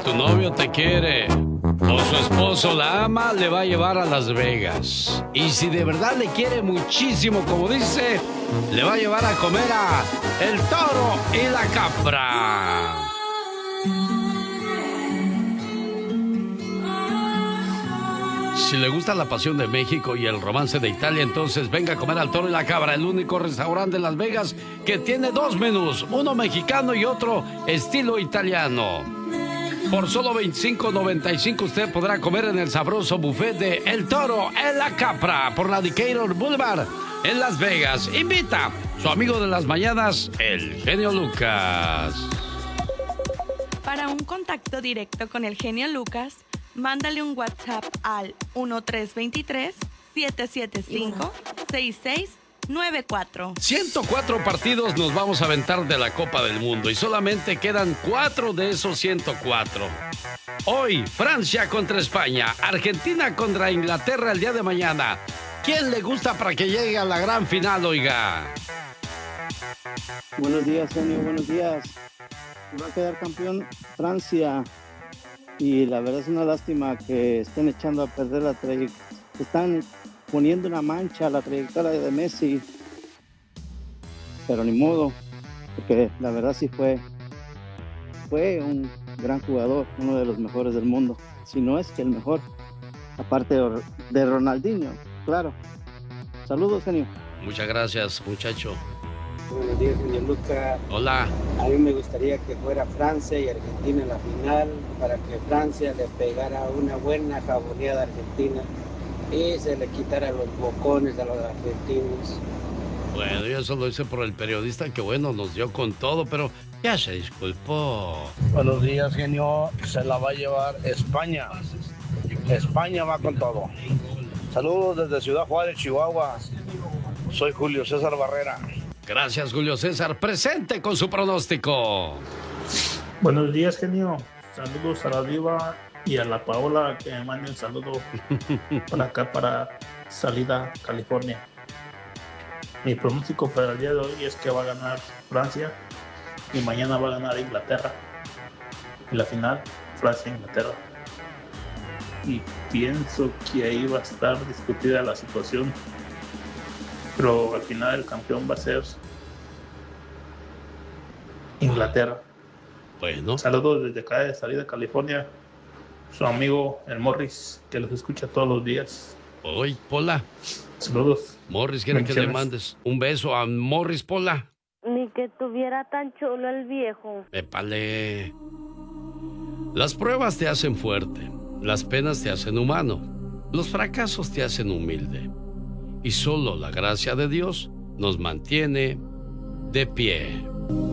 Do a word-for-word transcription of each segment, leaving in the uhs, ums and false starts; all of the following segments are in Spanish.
tu novio te quiere o su esposo la ama, le va a llevar a Las Vegas. Y si de verdad le quiere muchísimo, como dice, le va a llevar a comer a el toro y la capra. Si le gusta la pasión de México y el romance de Italia, entonces venga a comer al Toro y la Cabra, el único restaurante en Las Vegas que tiene dos menús, uno mexicano y otro estilo italiano. Por solo veinticinco noventa y cinco usted podrá comer en el sabroso buffet de El Toro y la Capra por la Decatur Boulevard en Las Vegas. Invita su amigo de las mañanas, el genio Lucas. Para un contacto directo con el genio Lucas, mándale un WhatsApp al uno tres dos tres, siete siete cinco, seis seis nueve cuatro. ciento cuatro partidos nos vamos a aventar de la Copa del Mundo y solamente quedan cuatro de esos ciento cuatro. Hoy, Francia contra España, Argentina contra Inglaterra el día de mañana. ¿Quién le gusta para que llegue a la gran final, oiga? Buenos días, genio, buenos días. Va a quedar campeón Francia. Y la verdad es una lástima que estén echando a perder la trayectoria, están poniendo una mancha a la trayectoria de Messi, pero ni modo, porque la verdad sí fue, fue un gran jugador, uno de los mejores del mundo, si no es que el mejor, aparte de Ronaldinho, claro. Saludos, genio. Muchas gracias, muchacho. Buenos días, señor Lucas. Hola. A mí me gustaría que fuera Francia y Argentina en la final, para que Francia le pegara una buena jaboneada a Argentina y se le quitara los bocones a los argentinos. Bueno, yo eso lo hice por el periodista que, bueno, nos dio con todo, pero ya se disculpó. Buenos días, genio. Se la va a llevar España. España va con todo. Saludos desde Ciudad Juárez, Chihuahua. Soy Julio César Barrera. Gracias, Julio César. Presente con su pronóstico. Buenos días, genio. Saludos a la Diva y a la Paola, que me mande un saludo para acá, para Salida, California. Mi pronóstico para el día de hoy es que va a ganar Francia y mañana va a ganar Inglaterra. En la final, Francia-Inglaterra. Y pienso que ahí va a estar discutida la situación, pero al final el campeón va a ser Inglaterra. Bueno. Saludos desde acá de Salida, California. Su amigo el Morris, que los escucha todos los días. Hoy, Pola. Saludos. Morris quiere que le mandes un beso a Morris, Pola. Ni que tuviera tan chulo el viejo. Épale. Las pruebas te hacen fuerte. Las penas te hacen humano. Los fracasos te hacen humilde. Y solo la gracia de Dios nos mantiene de pie.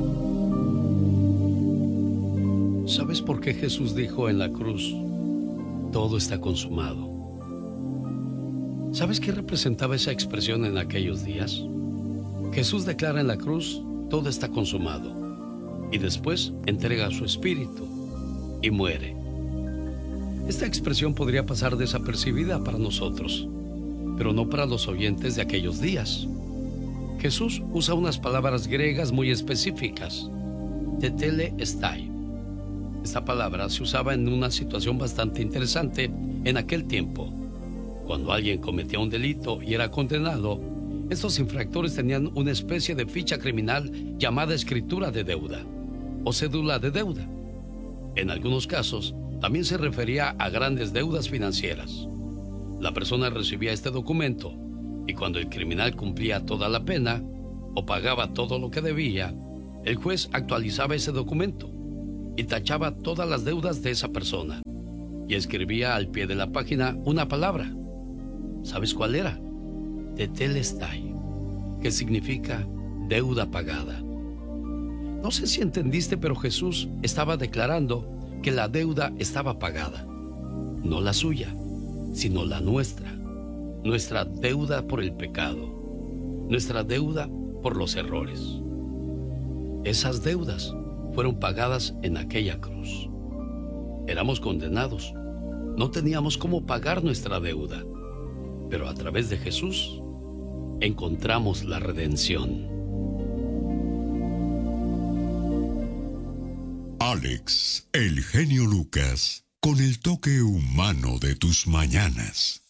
¿Sabes por qué Jesús dijo en la cruz, todo está consumado? ¿Sabes qué representaba esa expresión en aquellos días? Jesús declara en la cruz, todo está consumado. Y después entrega su espíritu y muere. Esta expresión podría pasar desapercibida para nosotros, pero no para los oyentes de aquellos días. Jesús usa unas palabras griegas muy específicas. Tetelestai. Esta palabra se usaba en una situación bastante interesante en aquel tiempo. Cuando alguien cometía un delito y era condenado, estos infractores tenían una especie de ficha criminal llamada escritura de deuda o cédula de deuda. En algunos casos, también se refería a grandes deudas financieras. La persona recibía este documento y cuando el criminal cumplía toda la pena o pagaba todo lo que debía, el juez actualizaba ese documento y tachaba todas las deudas de esa persona y escribía al pie de la página una palabra. ¿Sabes cuál era? Tetelestai, que significa deuda pagada. No sé si entendiste, pero Jesús estaba declarando que la deuda estaba pagada. No la suya, sino la nuestra. Nuestra deuda por el pecado. Nuestra deuda por los errores. Esas deudas fueron pagadas en aquella cruz. Éramos condenados. No teníamos cómo pagar nuestra deuda. Pero a través de Jesús encontramos la redención. Alex, el genio Lucas, con el toque humano de tus mañanas.